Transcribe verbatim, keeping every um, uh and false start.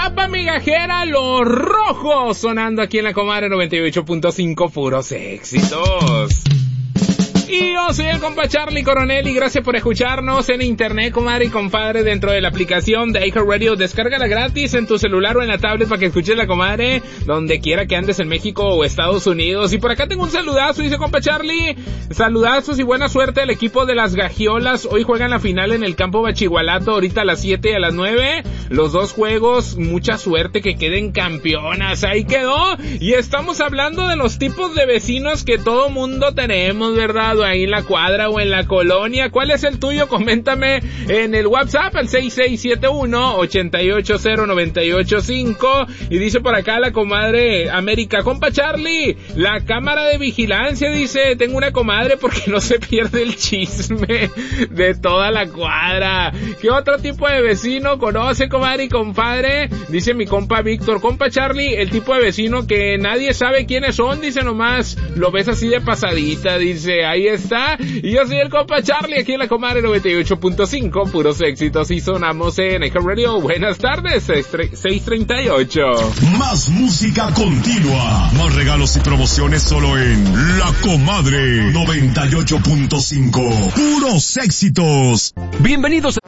chapa migajera, Los Rojos, sonando aquí en la Comadre noventa y ocho punto cinco, puros éxitos. Y yo soy el compa Charlie Coronel y gracias por escucharnos en internet, comadre y compadre, dentro de la aplicación de iHeartRadio. Descárgala gratis en tu celular o en la tablet para que escuches la comadre donde quiera que andes, en México o Estados Unidos. Y por acá tengo un saludazo, dice compa Charlie. Saludazos y buena suerte al equipo de las Gagiolas. Hoy juegan la final en el campo Bachigualato, ahorita a las siete y a las nueve. Los dos juegos, mucha suerte, que queden campeonas. Ahí quedó. Y estamos hablando de los tipos de vecinos que todo mundo tenemos, ¿verdad? Ahí en la cuadra o en la colonia. ¿Cuál es el tuyo? Coméntame en el WhatsApp al seis seis siete uno, ocho ocho cero, nueve ocho cinco. Y dice por acá la comadre América, compa Charlie, la cámara de vigilancia, dice, tengo una comadre porque no se pierde el chisme de toda la cuadra. ¿Qué otro tipo de vecino conoce, comadre y compadre? Dice mi compa Víctor, compa Charlie, el tipo de vecino que nadie sabe quiénes son, dice, nomás lo ves así de pasadita, dice, ahí está. Y yo soy el compa Charlie aquí en la Comadre noventa y ocho punto cinco, puros éxitos, y sonamos en iHeartRadio. Buenas tardes, seis treinta y ocho. Más música continua, más regalos y promociones solo en la Comadre noventa y ocho punto cinco, puros éxitos. Bienvenidos a